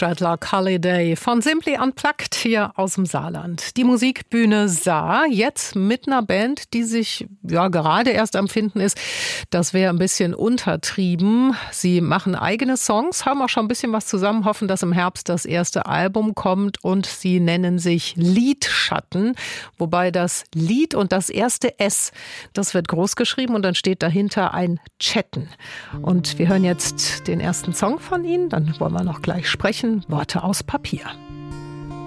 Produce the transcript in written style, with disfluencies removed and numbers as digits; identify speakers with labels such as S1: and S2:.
S1: Dreadlock Holiday von Simply Unplugged hier aus dem Saarland. Die Musikbühne Saar, jetzt mit einer Band, die sich gerade erst am Finden ist. Das wäre ein bisschen untertrieben. Sie machen eigene Songs, haben auch schon ein bisschen was zusammen, hoffen, dass im Herbst das erste Album kommt und sie nennen sich Lidschatten. Wobei das Lied und das erste S, das wird groß geschrieben und dann steht dahinter ein Chatten. Und wir hören jetzt den ersten Song von ihnen, dann wollen wir noch gleich sprechen. Worte aus Papier.